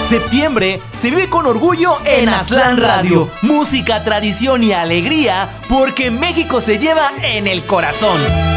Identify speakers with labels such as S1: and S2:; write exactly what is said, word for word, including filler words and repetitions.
S1: Septiembre se vive con orgullo en Aztlán Radio. Música, tradición y alegría, porque México se lleva en el corazón.